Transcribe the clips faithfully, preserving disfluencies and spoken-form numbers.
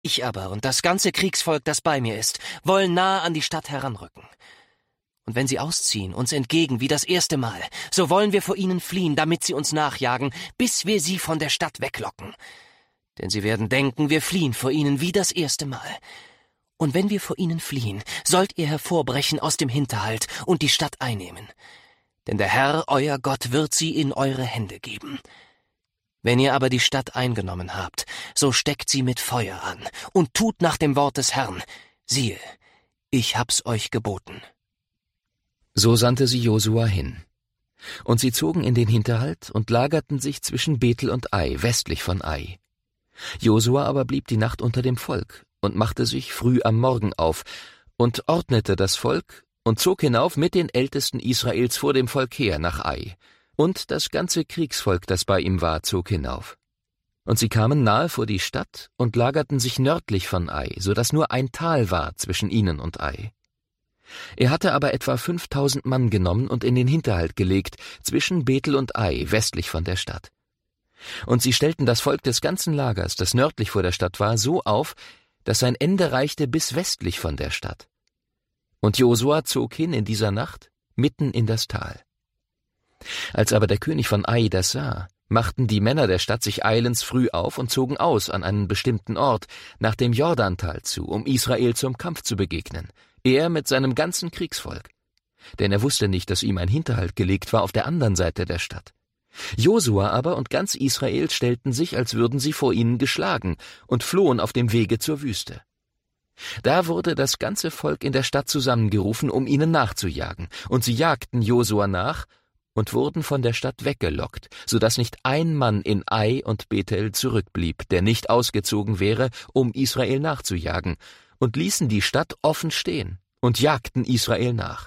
Ich aber und das ganze Kriegsvolk, das bei mir ist, wollen nahe an die Stadt heranrücken. Und wenn sie ausziehen, uns entgegen wie das erste Mal, so wollen wir vor ihnen fliehen, damit sie uns nachjagen, bis wir sie von der Stadt weglocken. Denn sie werden denken, wir fliehen vor ihnen wie das erste Mal. Und wenn wir vor ihnen fliehen, sollt ihr hervorbrechen aus dem Hinterhalt und die Stadt einnehmen. Denn der Herr, euer Gott, wird sie in eure Hände geben. Wenn ihr aber die Stadt eingenommen habt, so steckt sie mit Feuer an und tut nach dem Wort des Herrn. Siehe, ich hab's euch geboten. So sandte sie Josua hin. Und sie zogen in den Hinterhalt und lagerten sich zwischen Bethel und Ai, westlich von Ai. Josua aber blieb die Nacht unter dem Volk und machte sich früh am Morgen auf und ordnete das Volk und zog hinauf mit den Ältesten Israels vor dem Volk her nach Ai. Und das ganze Kriegsvolk, das bei ihm war, zog hinauf. Und sie kamen nahe vor die Stadt und lagerten sich nördlich von Ai, so dass nur ein Tal war zwischen ihnen und Ai. Er hatte aber etwa fünftausend Mann genommen und in den Hinterhalt gelegt, zwischen Bethel und Ai, westlich von der Stadt. Und sie stellten das Volk des ganzen Lagers, das nördlich vor der Stadt war, so auf, dass sein Ende reichte bis westlich von der Stadt. Und Josua zog hin in dieser Nacht, mitten in das Tal. Als aber der König von Ai das sah, machten die Männer der Stadt sich eilends früh auf und zogen aus an einen bestimmten Ort, nach dem Jordantal zu, um Israel zum Kampf zu begegnen, er mit seinem ganzen Kriegsvolk. Denn er wusste nicht, dass ihm ein Hinterhalt gelegt war auf der anderen Seite der Stadt. Josua aber und ganz Israel stellten sich, als würden sie vor ihnen geschlagen, und flohen auf dem Wege zur Wüste. Da wurde das ganze Volk in der Stadt zusammengerufen, um ihnen nachzujagen, und sie jagten Josua nach und wurden von der Stadt weggelockt, so dass nicht ein Mann in Ai und Bethel zurückblieb, der nicht ausgezogen wäre, um Israel nachzujagen, und ließen die Stadt offen stehen und jagten Israel nach.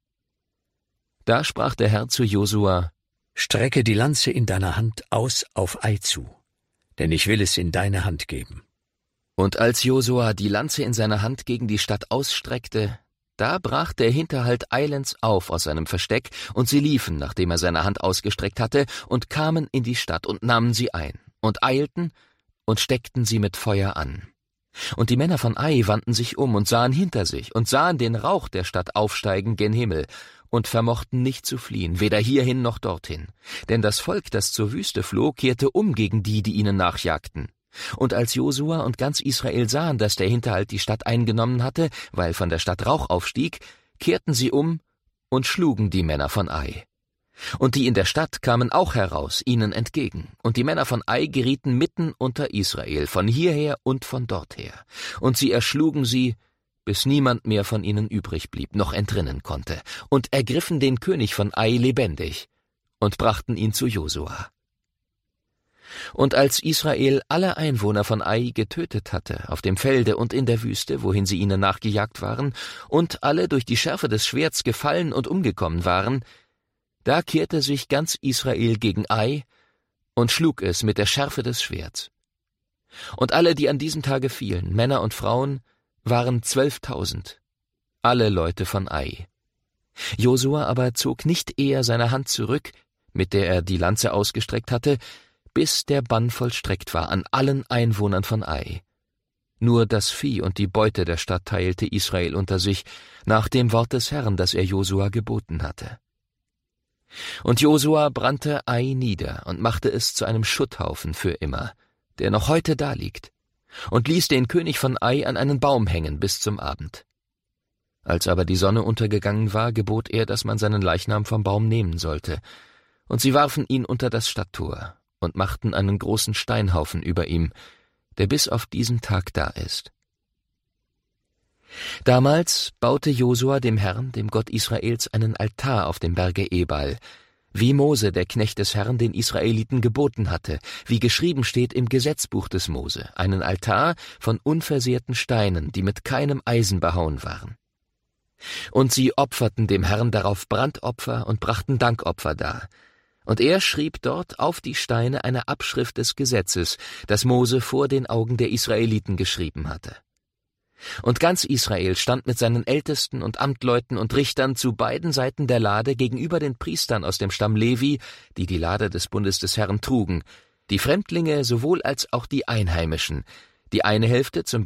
Da sprach der Herr zu Josua: Strecke die Lanze in deiner Hand aus auf Ai zu, denn ich will es in deine Hand geben. Und als Josua die Lanze in seiner Hand gegen die Stadt ausstreckte, da brach der Hinterhalt eilends auf aus seinem Versteck, und sie liefen, nachdem er seine Hand ausgestreckt hatte, und kamen in die Stadt und nahmen sie ein, und eilten und steckten sie mit Feuer an. Und die Männer von Ai wandten sich um und sahen hinter sich und sahen den Rauch der Stadt aufsteigen gen Himmel und vermochten nicht zu fliehen, weder hierhin noch dorthin. Denn das Volk, das zur Wüste floh, kehrte um gegen die, die ihnen nachjagten. Und als Josua und ganz Israel sahen, dass der Hinterhalt die Stadt eingenommen hatte, weil von der Stadt Rauch aufstieg, kehrten sie um und schlugen die Männer von Ai. Und die in der Stadt kamen auch heraus, ihnen entgegen. Und die Männer von Ai gerieten mitten unter Israel, von hierher und von dorther. Und sie erschlugen sie, bis niemand mehr von ihnen übrig blieb, noch entrinnen konnte, und ergriffen den König von Ai lebendig und brachten ihn zu Josua. Und als Israel alle Einwohner von Ai getötet hatte, auf dem Felde und in der Wüste, wohin sie ihnen nachgejagt waren, und alle durch die Schärfe des Schwerts gefallen und umgekommen waren, da kehrte sich ganz Israel gegen Ai und schlug es mit der Schärfe des Schwerts. Und alle, die an diesem Tage fielen, Männer und Frauen, waren zwölftausend, alle Leute von Ai. Josua aber zog nicht eher seine Hand zurück, mit der er die Lanze ausgestreckt hatte, bis der Bann vollstreckt war an allen Einwohnern von Ai. Nur das Vieh und die Beute der Stadt teilte Israel unter sich, nach dem Wort des Herrn, das er Josua geboten hatte. Und Josua brannte Ai nieder und machte es zu einem Schutthaufen für immer, der noch heute daliegt, und ließ den König von Ai an einen Baum hängen bis zum Abend. Als aber die Sonne untergegangen war, gebot er, dass man seinen Leichnam vom Baum nehmen sollte, und sie warfen ihn unter das Stadttor und machten einen großen Steinhaufen über ihm, der bis auf diesen Tag da ist. Damals baute Josua dem Herrn, dem Gott Israels, einen Altar auf dem Berge Ebal, wie Mose, der Knecht des Herrn, den Israeliten geboten hatte, wie geschrieben steht im Gesetzbuch des Mose, einen Altar von unversehrten Steinen, die mit keinem Eisen behauen waren. Und sie opferten dem Herrn darauf Brandopfer und brachten Dankopfer dar. Und er schrieb dort auf die Steine eine Abschrift des Gesetzes, das Mose vor den Augen der Israeliten geschrieben hatte. Und ganz Israel stand mit seinen Ältesten und Amtleuten und Richtern zu beiden Seiten der Lade gegenüber den Priestern aus dem Stamm Levi, die die Lade des Bundes des Herrn trugen, die Fremdlinge sowohl als auch die Einheimischen, Die eine Hälfte zum